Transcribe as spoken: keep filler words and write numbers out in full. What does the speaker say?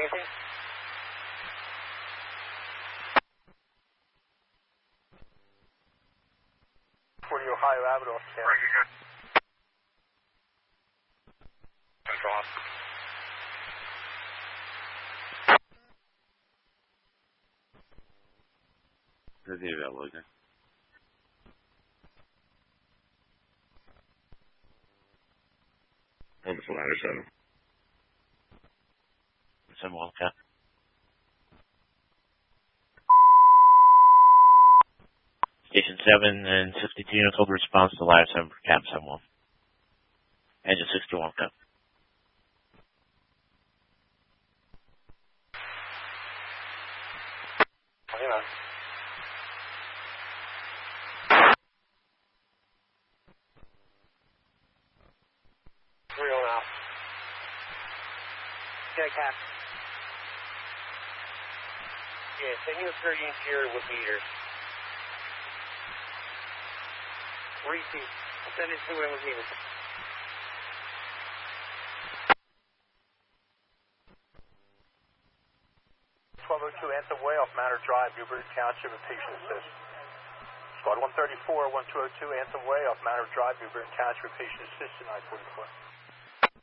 anything? forty Ohio Avenue, off ten. Right, you good. Central off. Good day, that Logan. Over for ladder seven. Seven one, cap. Station seven and sixty-two units hold response to ladder seven for cap seven one. Engine sixty-one, cap. Hang on. three oh now. Okay, Cap. Yeah, send you a thirty interior with meters. Repeat. I'll send it to him with meters. twelve oh two Anthem Way off Manor Drive, Newbury Township, and patient assist. Squad one thirty-four, one two oh two Anthem Way off Manor Drive, Newbury Township, patient assist, nine forty-four.